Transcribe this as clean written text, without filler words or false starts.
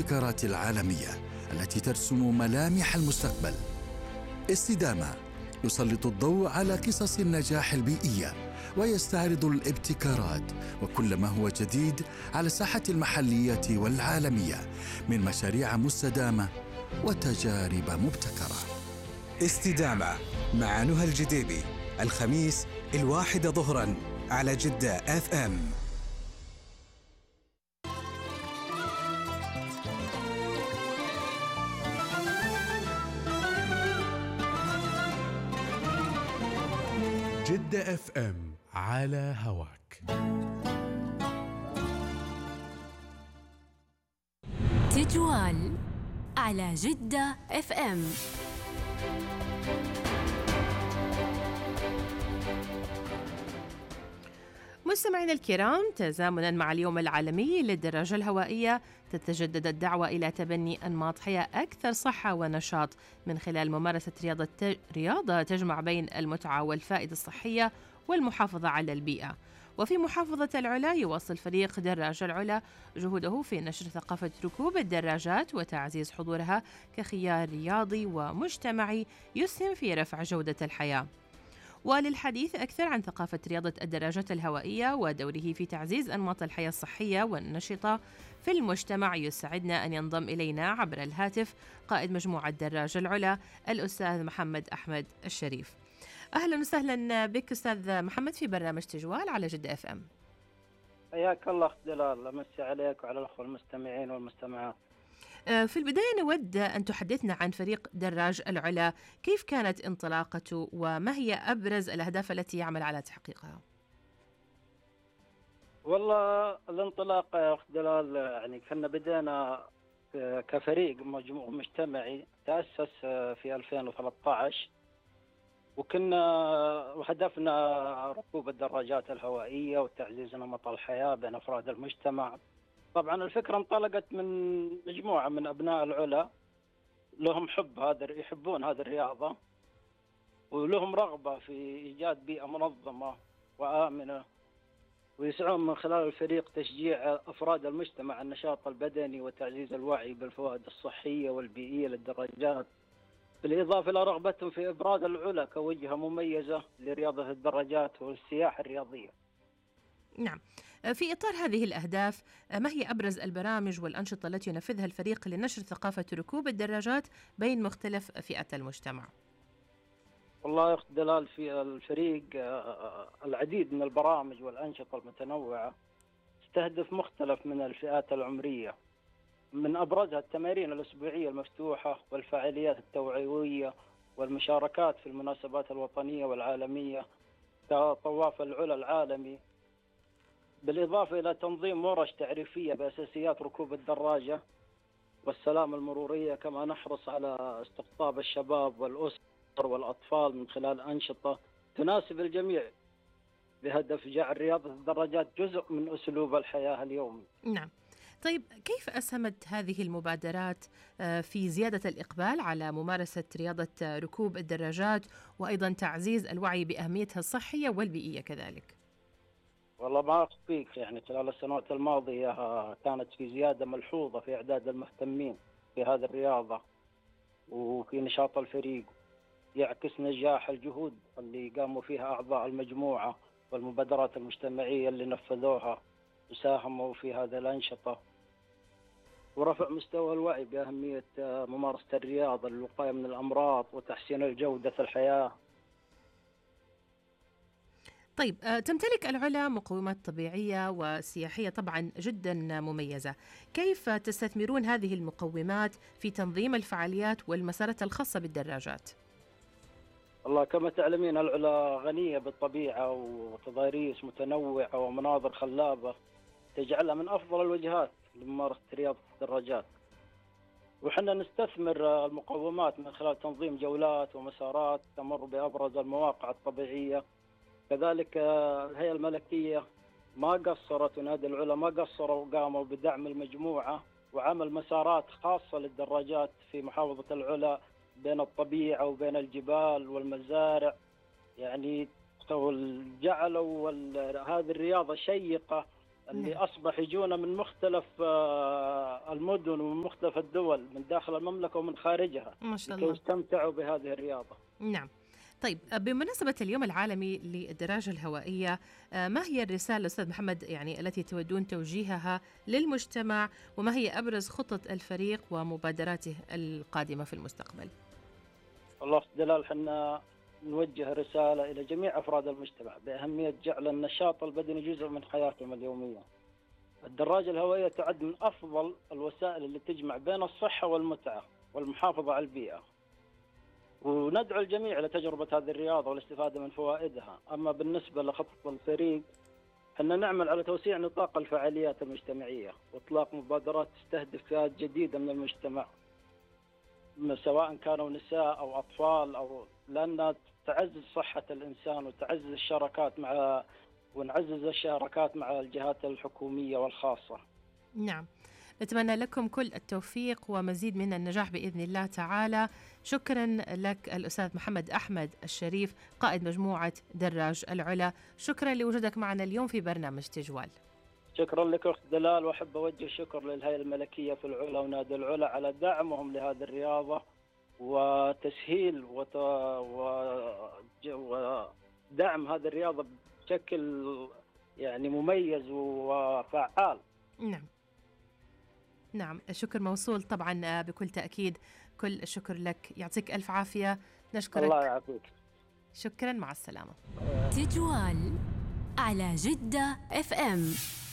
الابتكارات العالمية التي ترسم ملامح المستقبل. استدامة يسلط الضوء على قصص النجاح البيئية ويستعرض الابتكارات وكل ما هو جديد على الساحة المحلية والعالمية من مشاريع مستدامة وتجارب مبتكرة. استدامة مع نهى الجديبي، الخميس 1 ظهرا على جدة FM. جدة FM على هواك. تجوال على جدة FM. مستمعينا الكرام، تزامنا مع اليوم العالمي للدراجة الهوائية تتجدد الدعوة إلى تبني أنماط حياة أكثر صحة ونشاط من خلال ممارسة رياضة تجمع بين المتعة والفائدة الصحية والمحافظة على البيئة. وفي محافظة العلا يواصل فريق دراج العلا جهوده في نشر ثقافة ركوب الدراجات وتعزيز حضورها كخيار رياضي ومجتمعي يسهم في رفع جودة الحياة. وللحديث أكثر عن ثقافة رياضة الدراجات الهوائية ودوره في تعزيز أنماط الحياة الصحية والنشطة في المجتمع، يسعدنا أن ينضم إلينا عبر الهاتف قائد مجموعة دراج العلا الأستاذ محمد أحمد الشريف. أهلا وسهلا بك أستاذ محمد في برنامج تجوال على جدة FM. حياك الله أخ دلال، أمسي عليك وعلى الأخوة المستمعين والمستمعات. في البداية نود أن تحدثنا عن فريق دراج العلا، كيف كانت انطلاقته وما هي أبرز الأهداف التي يعمل على تحقيقها؟ والله الانطلاق يا أخ دلال يعني كنا بدينا كفريق مجموع مجتمعي تأسس في 2013، وهدفنا ركوب الدراجات الهوائية وتعزيز نمط الحياة بين أفراد المجتمع. طبعا الفكرة انطلقت من مجموعة من أبناء العلا لهم يحبون هذه الرياضة ولهم رغبة في إيجاد بيئة منظمة وآمنة، ويسعون من خلال الفريق تشجيع أفراد المجتمع على النشاط البدني وتعزيز الوعي بالفوائد الصحية والبيئية للدراجات، بالإضافة إلى رغبتهم في إبراز العلا كوجهة مميزة لرياضة الدراجات والسياحة الرياضية. نعم، في إطار هذه الأهداف ما هي أبرز البرامج والأنشطة التي ينفذها الفريق لنشر ثقافة ركوب الدراجات بين مختلف فئات المجتمع؟ والله يا أخت دلال، في الفريق العديد من البرامج والأنشطة المتنوعة تستهدف مختلف من الفئات العمرية، من أبرزها التمارين الأسبوعية المفتوحة والفعاليات التوعوية والمشاركات في المناسبات الوطنية والعالمية كطواف العلا العالمي، بالإضافة إلى تنظيم ورش تعريفية بأساسيات ركوب الدراجة والسلامة المرورية. كما نحرص على استقطاب الشباب والأسر والأطفال من خلال أنشطة تناسب الجميع بهدف جعل رياضة الدراجات جزء من أسلوب الحياة اليومي. نعم. طيب، كيف أسهمت هذه المبادرات في زيادة الإقبال على ممارسة رياضة ركوب الدراجات وأيضا تعزيز الوعي بأهميتها الصحية والبيئية كذلك؟ والله ما أخفيك، يعني خلال السنوات الماضية كانت في زيادة ملحوظة في إعداد المهتمين في هذه الرياضة وفي نشاط الفريق، يعكس نجاح الجهود اللي قاموا فيها أعضاء المجموعة والمبادرات المجتمعية اللي نفذوها وساهموا في هذه الأنشطة، ورفع مستوى الوعي بأهمية ممارسة الرياضة للوقاية من الأمراض وتحسين الجودة في الحياة. طيب، تمتلك العلا مقومات طبيعية وسياحية طبعا جدا مميزة، كيف تستثمرون هذه المقومات في تنظيم الفعاليات والمسارات الخاصة بالدراجات؟ الله، كما تعلمين العلا غنية بالطبيعة وتضاريس متنوعة ومناظر خلابة تجعلها من أفضل الوجهات لممارسة رياضة الدراجات، وحنا نستثمر المقومات من خلال تنظيم جولات ومسارات تمر بأبرز المواقع الطبيعية. كذلك الهيئة الملكية ما قصرت ونادي العلا ما قصروا وقاموا بدعم المجموعة وعمل مسارات خاصة للدراجات في محافظة العلا بين الطبيعة وبين الجبال والمزارع، يعني جعلوا هذه الرياضة شيقة اللي أصبح يجونا من مختلف المدن ومن مختلف الدول من داخل المملكة ومن خارجها ما شاء لكي الله. يستمتعوا بهذه الرياضة. نعم. طيب بمناسبة اليوم العالمي للدراجة الهوائية، ما هي الرسالة أستاذ محمد يعني التي تودون توجيهها للمجتمع، وما هي أبرز خطط الفريق ومبادراته القادمة في المستقبل؟ والله أستاذ دلال، حنا نوجه رسالة إلى جميع أفراد المجتمع بأهمية جعل النشاط البدني جزء من حياتهم اليومية. الدراجة الهوائية تعد من أفضل الوسائل اللي تجمع بين الصحة والمتعة والمحافظة على البيئة، وندعو الجميع لتجربة هذه الرياضة والاستفادة من فوائدها. أما بالنسبة لخطة الفريق، أن نعمل على توسيع نطاق الفعاليات المجتمعية وإطلاق مبادرات تستهدف فئات جديدة من المجتمع، سواء كانوا نساء أو أطفال، أو لأنها تعزز صحة الإنسان وتعزز الشراكات ونعزز الشراكات مع الجهات الحكومية والخاصة. نعم، نتمنى لكم كل التوفيق ومزيد من النجاح بإذن الله تعالى. شكرا لك الأستاذ محمد أحمد الشريف، قائد مجموعة دراج العلا، شكرا لوجودك معنا اليوم في برنامج تجوال. شكرا لك أخت دلال، وأحب أوجه شكر للهيئة الملكية في العلا ونادي العلا على دعمهم لهذه الرياضة وتسهيل ودعم هذه الرياضة بشكل يعني مميز وفعال. نعم، الشكر موصول طبعا بكل تأكيد، كل الشكر لك، يعطيك ألف عافية، نشكرك. الله يعافيك. شكرا، مع السلامة. تجوال على جدة FM.